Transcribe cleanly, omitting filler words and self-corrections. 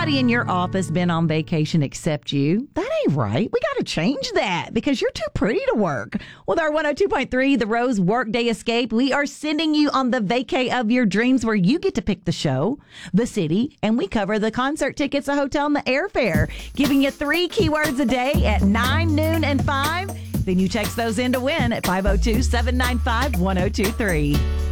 Everybody in your office been on vacation except you. That ain't right. We got to change that because you're too pretty to work. With our 102.3 The Rose Workday Escape, we are sending you on the vacay of your dreams where you get to pick the show, the city, and we cover the concert tickets, the hotel, and the airfare, giving you 3 keywords a day at 9, noon, and 5. Then you text those in to win at 502-795-1023.